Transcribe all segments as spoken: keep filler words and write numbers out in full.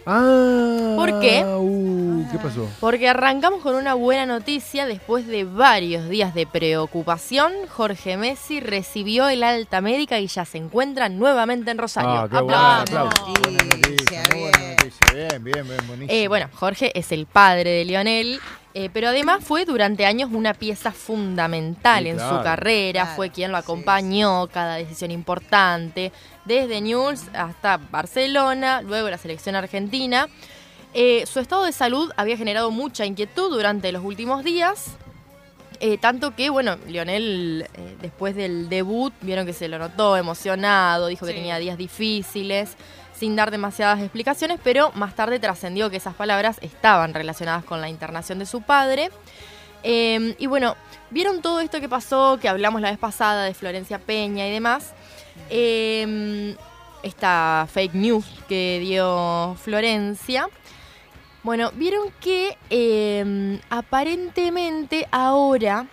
Ah, ¿Por qué? Uh, ¿Qué pasó? Porque arrancamos con una buena noticia. Después de varios días de preocupación, Jorge Messi recibió el alta médica y ya se encuentra nuevamente en Rosario. Ah, qué buena, aplausos. Buena noticia, muy buena noticia. Bien, bien, bien, buenísimo. Eh, bueno, Jorge es el padre de Lionel, eh, pero además fue durante años una pieza fundamental Sí, en claro. su carrera. Claro, Fue quien lo sí, acompañó cada decisión importante, desde Newell's hasta Barcelona, luego la selección argentina. Eh, su estado de salud había generado mucha inquietud durante los últimos días, eh, tanto que, bueno, Lionel, eh, después del debut, vieron que se lo notó emocionado, dijo que Sí. tenía días difíciles, sin dar demasiadas explicaciones, pero más tarde trascendió que esas palabras estaban relacionadas con la internación de su padre. Eh, y bueno, vieron todo esto que pasó, que hablamos la vez pasada de Florencia Peña y demás. Eh, esta fake news que dio Florencia. Bueno, vieron que eh, aparentemente ahora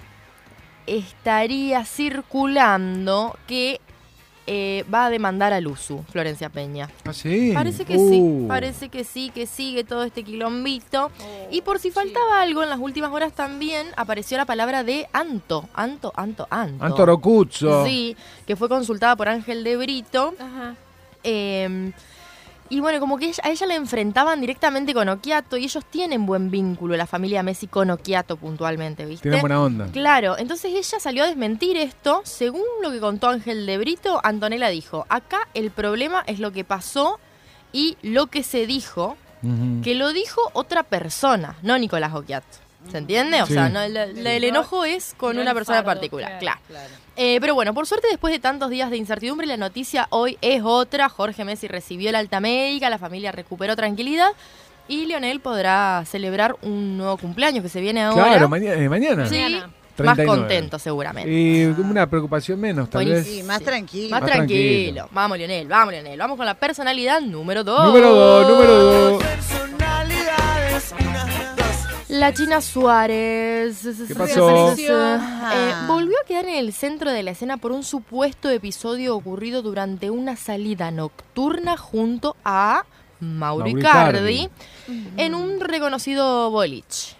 estaría circulando que eh, va a demandar a Luzu, Florencia Peña. ¿Ah, sí? Parece que Uh. sí, parece que sí, que sigue todo este quilombito. Y por si faltaba algo, en las últimas horas también apareció la palabra de Anto, Anto, Anto, Anto. Anto Rocuzzo. Sí, que fue consultada por Ángel de Brito. Ajá. Eh, y bueno, como que ella- a ella la enfrentaban directamente con Occhiato y ellos tienen buen vínculo, la familia Messi con Occhiato puntualmente, ¿viste? Tienen buena onda. Claro, entonces ella salió a desmentir esto. Según lo que contó Ángel de Brito, Antonella dijo, acá el problema es lo que pasó y lo que se dijo, Ujú. que lo dijo otra persona, no Nicolás Occhiato. ¿Se entiende? O Sí. sea, no, el, el- el enojo es con No una el persona en fardo, particular, claro, claro. Eh, pero bueno, por suerte, después de tantos días de incertidumbre, la noticia hoy es otra. Jorge Messi recibió la alta médica, la familia recuperó tranquilidad y Lionel podrá celebrar un nuevo cumpleaños que se viene ahora. Claro, mañana. eh, mañana. Sí, Mañana. más treinta y nueve. contento seguramente. Y una preocupación menos, tal Buenísimo. Sí, vez. más tranquilo. Más más tranquilo. tranquilo. Vamos, Lionel, vamos, Lionel. Vamos con la personalidad número dos. Número dos, número dos. La China Suárez. ¿Qué pasó? Eh, volvió a quedar en el centro de la escena por un supuesto episodio ocurrido durante una salida nocturna junto a Mauro Mauro Icardi Icardi. en un reconocido boliche.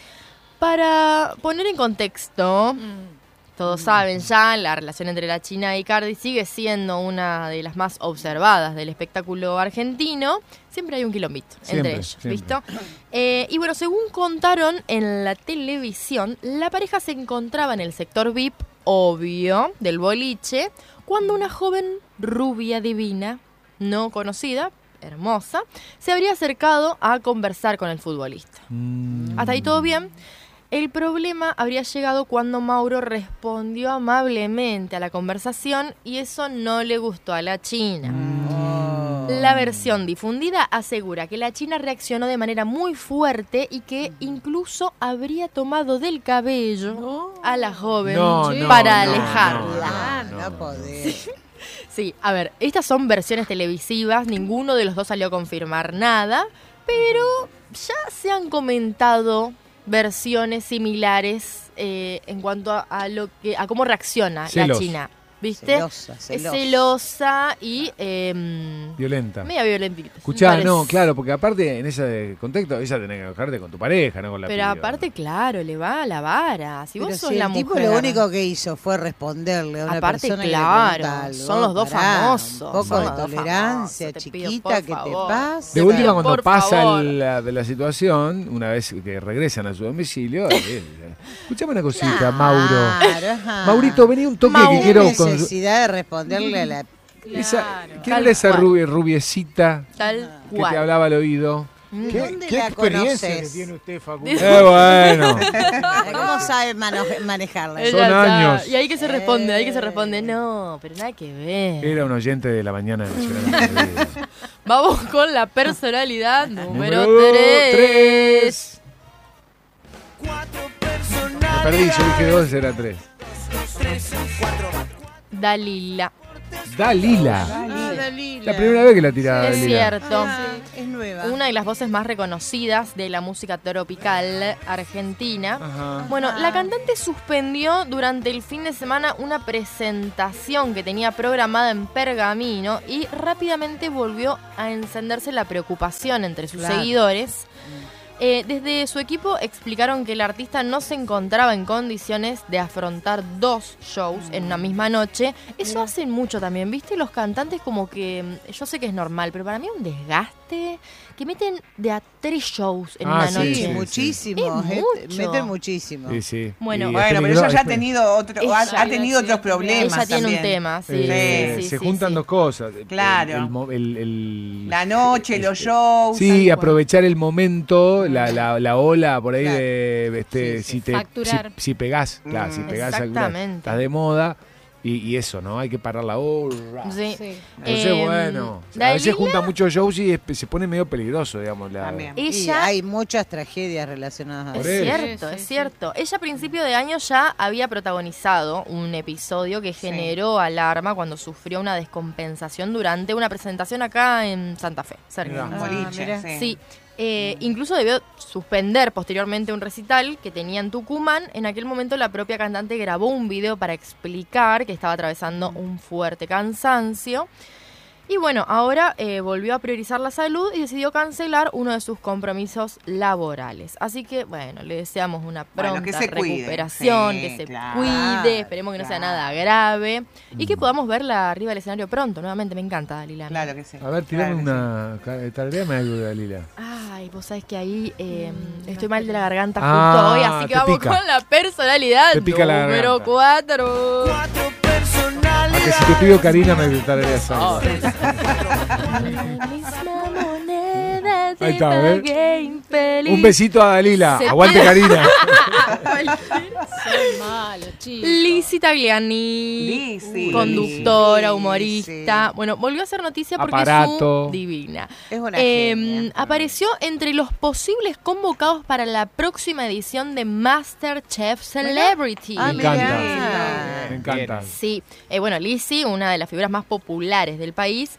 Para poner en contexto, todos saben ya, la relación entre la China y Icardi sigue siendo una de las más observadas del espectáculo argentino. Siempre hay un quilombito Siempre, entre ellos, siempre. ¿visto? Eh, y bueno, según contaron en la televisión, la pareja se encontraba en el sector V I P, obvio, del boliche, cuando una joven rubia divina, no conocida, hermosa, se habría acercado a conversar con el futbolista. Mm. Hasta ahí todo bien. El problema habría llegado cuando Mauro respondió amablemente a la conversación y eso no le gustó a la China. La versión difundida asegura que la China reaccionó de manera muy fuerte y que incluso habría tomado del cabello a la joven No, no, para no, alejarla. Ah, no, no, no. podés. Sí, a ver, estas son versiones televisivas, ninguno de los dos salió a confirmar nada, pero ya se han comentado versiones similares eh, en cuanto a, a lo que a cómo reacciona Celos. la China, ¿viste? Celosa, Es celosa. celosa y eh, Violenta. media violentita. Escuchá, parece. no, claro, porque aparte en ese contexto, ella tenés que enojarte con tu pareja, no con la Pero piba. aparte, claro, le va a la vara. Si Pero vos sos si la el tipo mujer. lo único que hizo fue responderle a una Aparte, persona claro, que le pregunta algo. son los dos Pará, famosos, Un poco son de los dos tolerancia, famosos, te pido, chiquita, por que te favor. pasa. De última, Pero, cuando por pasa favor. la, de la situación, una vez que regresan a su domicilio, eh, escuchame una cosita, Claro, Mauro. ajá. Maurito, vení un toque Mauro. que quiero ¿Qué con necesidad de responderle a la... esa, ¿quién Tal era esa cual. rubia, rubiecita Tal que cual. te hablaba al oído? ¿Dónde ¿Qué la experiencia conoces? que tiene usted, Facundo? Eh, bueno. ¿Cómo sabe mano- manejarla? Ella Son está- años. Y ahí que se responde, ahí que se responde, no, pero nada que ver. Era un oyente de la mañana de Nacional. Vamos con la personalidad número Número tres. tres. Me perdí, yo dije dos, era tres. Dalila. Dalila. Ah, Dalila. La primera vez que la tiraba Es Dalila. cierto. Ah, es nueva. nueva. una de las voces más reconocidas de la música tropical argentina. Ajá. Bueno, la cantante suspendió durante el fin de semana una presentación que tenía programada en Pergamino y rápidamente volvió a encenderse la preocupación entre sus Claro. seguidores. Eh, desde su equipo explicaron que el artista no se encontraba en condiciones de afrontar dos shows en una misma noche. Eso hacen mucho también, ¿viste? Los cantantes como que, mm, yo sé que es normal, pero para mí es un desgaste que meten de a tres shows en Ah, una sí, noche. Sí, sí. muchísimo. Es gente- mucho. Meten muchísimo. Sí, sí. Bueno, Y es Bueno, pero peligroso, ella ya es ha pe- tenido otro, ha, Ella- ha tenido otros problemas Ella tiene un también. tema, sí. Eh, sí, sí, se sí, juntan sí. dos cosas. El- Claro. El, mo- el- el- La noche, los shows. Sí, tal cual. aprovechar el momento, la, la, la ola por ahí Claro. de este, Sí, sí. si te Facturar. si, si pegás, claro, Mm. si pegás alguna- Exactamente. estás de moda y, y eso, ¿no? Hay que parar la hora. Sí. Sí. Entonces, Em, bueno, a Dalila- veces juntan muchos shows y es- se pone medio peligroso, digamos. La, También. Y Ella hay muchas tragedias relacionadas a Es Por eso. eso. cierto, Sí, es sí, cierto. Ella a principio de año ya había protagonizado un episodio que Sí. generó alarma cuando sufrió una descompensación durante una presentación acá en Santa Fe, cerca. Mirá. Ah, Boliche, mirá. sí. Sí, eh, incluso debió suspender posteriormente un recital que tenía en Tucumán. En aquel momento la propia cantante grabó un video para explicar que estaba atravesando un fuerte cansancio. Y bueno, ahora eh, volvió a priorizar la salud y decidió cancelar uno de sus compromisos laborales. Así que, bueno, le deseamos una Bueno, pronta que se cuide. recuperación, Sí, que se claro, cuide, esperemos que no sea claro. nada grave y Mm. que podamos verla arriba del escenario pronto. Nuevamente, me encanta Dalila. Claro que sí. A ver, tirame Claro que una. Tarareame algo de Dalila. Ay, vos sabés que ahí eh, estoy mal de la garganta Ah, justo hoy, así que te vamos pica. con la personalidad Te pica la número garganta. cuatro. A que si te pido Karina me tarareas algo. La misma moneda te Ahí está, a ver. pagué infeliz. Un besito a Dalila. Se Aguante pierde. Karina. Son malos, chicos. Lizzy Tagliani, Lizzy. conductora, Lizzy, humorista. sí. Bueno, volvió a hacer noticia porque Aparato. es su divina. Es una Eh, genia. apareció entre los posibles convocados para la próxima edición de MasterChef Celebrity. Ah, Me mirá. encanta. Me encanta. Sí, eh, bueno, Lizzy, una de las figuras más populares del país,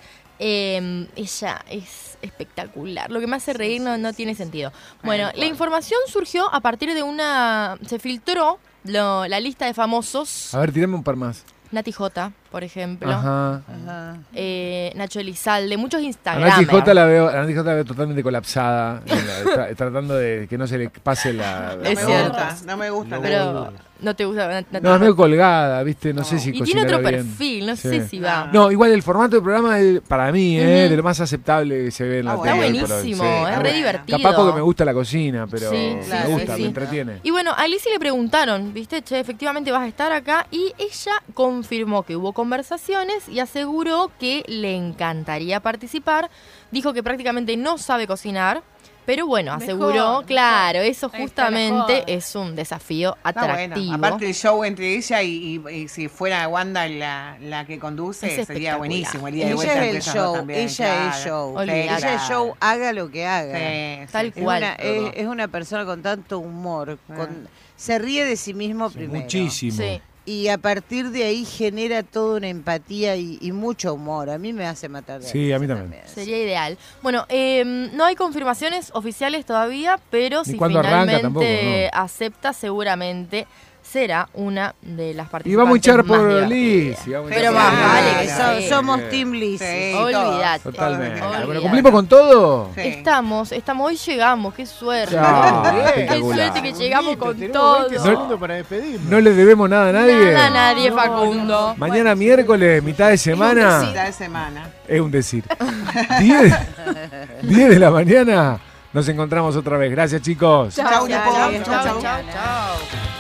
eh, ella es espectacular. Lo que me hace reír no, no tiene sentido. Bueno, la información surgió a partir de una... Se filtró lo- la lista de famosos. A ver, tirame un par más. Nati J, por ejemplo. Ajá. Ajá. Eh, Nacho Elizalde, muchos A Instagramers. Nati J la veo, a Nati J la veo totalmente colapsada, en la- tra- tratando de que no se le pase la... No Es me cierto. gusta, no me gusta. No. Pero no te gusta Nati No, es medio J. colgada, ¿viste? No sé si Y tiene cocinará otro bien. perfil, no Sí. sé si va. No, igual el formato del programa es, para mí, eh, Ujú. de lo más aceptable que se ve en la Ah, tele. bueno. hoy por hoy. buenísimo, Sí, es está re bueno. divertido. Capaz porque me gusta la cocina, pero Sí, me claro, gusta, sí. me entretiene. Y bueno, a Lizzy le preguntaron, ¿viste? Che, efectivamente vas a estar acá. Y ella confirmó que hubo conversaciones y aseguró que le encantaría participar. Dijo que prácticamente no sabe cocinar. Pero bueno, Mejor, aseguró, mejor. claro, eso Ahí está la justamente joda. es un desafío Está bueno. atractivo. Aparte el show entre ella y, y- y si fuera Wanda la, la que conduce, Es sería espectacular. buenísimo. El día de Ella vuelta es entre el ellas show, dos también, ella claro. es show. Olvídate. Ella es Claro. show, haga lo que haga. Sí, sí. Tal Es cual. una, es, es una persona con tanto humor, con, se ríe de sí mismo Sí, primero. muchísimo. Sí. Y a partir de ahí genera toda una empatía y, y mucho humor. A mí me hace matar de Sí, a mí risa también. Sería ideal. Bueno, eh, no hay confirmaciones oficiales todavía, pero Ni si cuándo arranca finalmente tampoco, acepta, seguramente será una de las Y participantes vamos a echar más por divertidas. Liz. y vamos a Pero echar más por vale Liz. que So- sí. somos Sí. Team Liz. Sí, Olvídate. todos, Totalmente. todos. Olvídate. Bueno, ¿cumplimos con todo? Sí. Estamos, estamos, hoy llegamos, qué suerte. Ya, Qué espectacular. suerte que llegamos con Tenemos todo. veinte segundos para despedirnos. ¿No le debemos nada a nadie? Nada, a nadie, Facundo. Mañana miércoles, mitad de semana, Mitad de semana. es un decir. diez, diez de la mañana, nos encontramos otra vez. Gracias, chicos. Chau, Chau, Leopoldo. chau, Chau, chau. chau, chau.